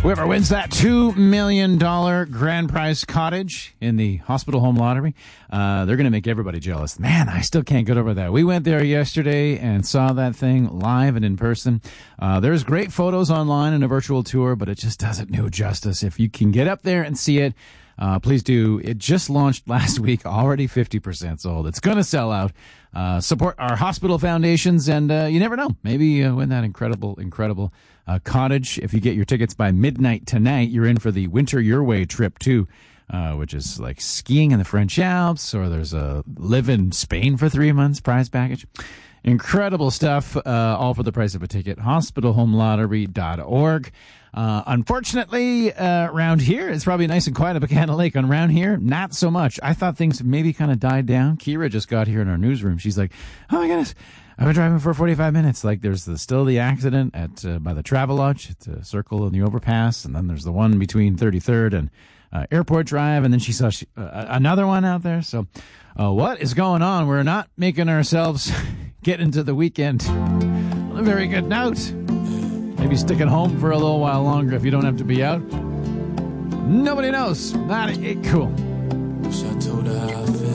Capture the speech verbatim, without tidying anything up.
Whoever wins that two million dollars grand prize cottage in the hospital home lottery, uh, they're going to make everybody jealous. Man, I still can't get over that. We went there yesterday and saw that thing live and in person. Uh, there's great photos online and a virtual tour, but it just doesn't do justice. If you can get up there and see it, Uh, please do. It just launched last week, already fifty percent sold. It's going to sell out. Uh, support our hospital foundations, and uh, you never know. Maybe uh, win that incredible, incredible uh, cottage. If you get your tickets by midnight tonight, you're in for the Winter Your Way trip, too, uh, which is like skiing in the French Alps, or there's a live in Spain for three months prize package. Incredible stuff, uh, all for the price of a ticket. hospital home lottery dot org. Uh, unfortunately, uh, around here, it's probably nice and quiet at Buchanan Lake. And around here, not so much. I thought things maybe kind of died down. Kira just got here in our newsroom. She's like, oh my goodness, I've been driving for forty-five minutes. Like, there's the, still the accident at uh, by the Travelodge. It's a circle in the overpass. And then there's the one between thirty-third and uh, Airport Drive. And then she saw she, uh, another one out there. So uh, what is going on? We're not making ourselves get into the weekend on a very good note. Maybe stick at home for a little while longer if you don't have to be out. Nobody knows. Not it, cool.